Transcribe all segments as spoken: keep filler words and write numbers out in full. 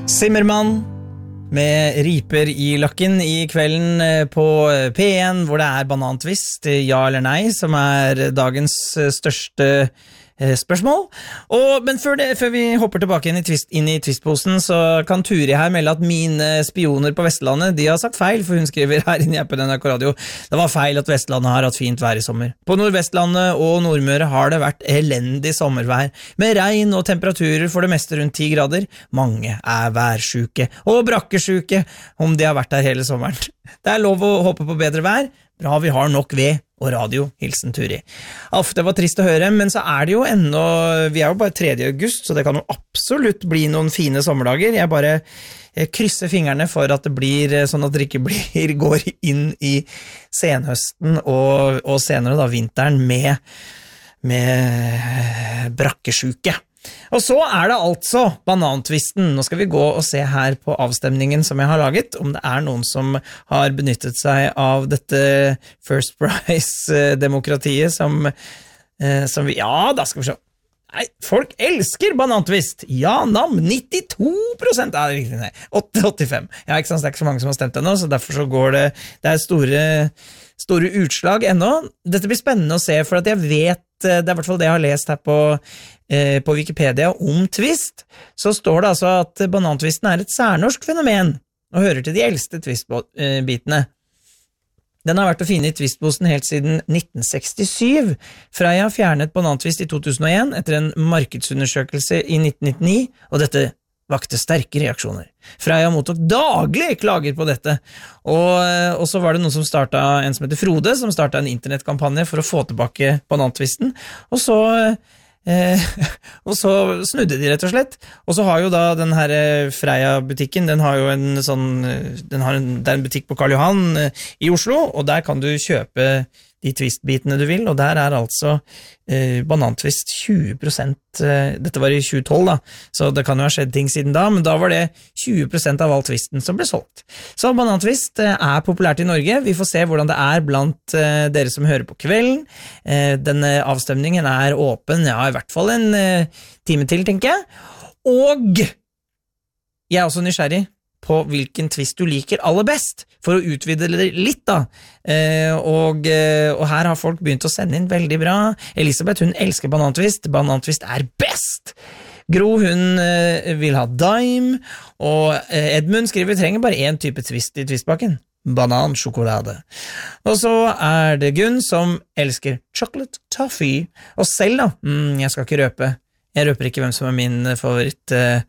Zimmermann med riper i lakken i kvelden på P en, hvor det er banantvist, ja eller nei, som er dagens største spørsmål. Og, men før, det, før vi hopper tilbake inn i, twist, inn i twistposen, så kan Turi her melde at mine spioner på Vestlandet, de har sagt feil, for hun skriver her inne i appen N R K Radio. Det var feil at Vestlandet har hatt fint vær i sommer. På Nordvestlandet og Nordmøre har det vært elendig sommervær, med regn og temperaturer for det meste rundt ti grader. Mange er værsjuke og brakkesjuke om de har vært der hele sommeren. Det er lov å håpe på bedre vær. Bra vi har nok ved og radio, hilsen Turi. Aff, det var trist å høre, men så er det jo ennå, vi er jo bare tredje august, så det kan jo absolutt bli noen fine sommerdager. Jeg bare jeg krysser fingrene for at det blir sånn at det ikke blir, går inn i senhøsten og, og senere da vinteren med, med brakkesjuke. Og så er det altså banantvisten. Nå skal vi gå og se her på avstemningen som jeg har laget, om det er noen som har benyttet seg av dette First Prize-demokratiet som, som vi, ja, da skal vi se. Nei, folk elsker banantvist. Ja, nam, nittito prosent. Ja, det er riktig, nei. åttifem. Ja, ikke sant, det er ikke så mange som har stemt ennå, så derfor så går det, det er store, store utslag ennå. Dette blir spennende å se, for at jeg vet, det er i hvert fall det jeg har lest her på, eh, på Wikipedia om twist, så står det altså at banantvisten er et særnorsk fenomen, og hører til de eldste twistbitene. Den har vært å finne i twistposen helt siden nitten sekstisju. Freia fjernet banantvist i to tusen og en etter en markedsundersøkelse i nitten nittini, og dette vakte sterke reaksjoner. Freia mottok daglig klager på dette, og, og så var det noen som startet, en som heter Frode, som startet en internettkampanje for å få tilbake banantvisten, og så... Eh, og så snudde de rett og slett, og så har jo da den her Freia-butikken, den har jo en sånn, den har en, det er en butikk på Karl Johan eh, i Oslo, og der kan du kjøpe de twistbitene du vil, og der er altså eh, banantvist tjue prosent, eh, dette var i tjue tolv da, så det kan jo ha skjedd ting siden da, men da var det tjue prosent av all twisten som ble solgt. Så banantvist eh, er populært i Norge, vi får se hvordan det er blant eh, dere som hører på kvelden. Eh, denne avstemningen er åpen, ja, i hvert fall en eh, time til, tenker jeg, og jeg er også nysgjerrig på hvilken twist du liker aller best, for å utvide det litt da, eh, og, eh, og her har folk begynt å sende inn veldig bra. Elisabeth, hun elsker banantvist, banantvist er best! Gro, hun eh, vil ha dime, og eh, Edmund skriver, vi trenger bare en type twist i twistbakken. Banansjokolade. Og så er det Gunn som elsker chocolate toffee, og selv da, mm, jeg skal ikke røpe, jeg røper ikke hvem som er min favoritt eh,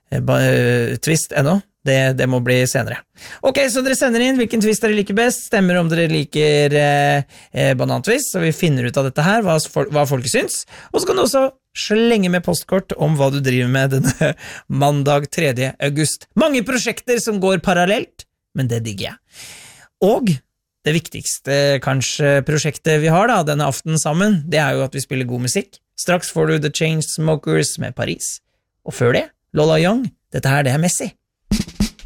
eh, twist ennå. Det, det må bli senere. Ok, så dere sender inn hvilken twist dere liker best, stemmer om dere liker eh, banantvist, så vi finner ut av dette her, hva, hva folk syns, og så kan du også slenge med postkort om hva du driver med denne mandag tredje august. Mange prosjekter som går parallelt, men det digger jeg. Og det viktigste kanskje prosjektet vi har da, denne aften sammen, det er jo at vi spiller god musikk. Straks får du The Chainsmokers med Paris, og før det, Lola Young, dette her det er Messi.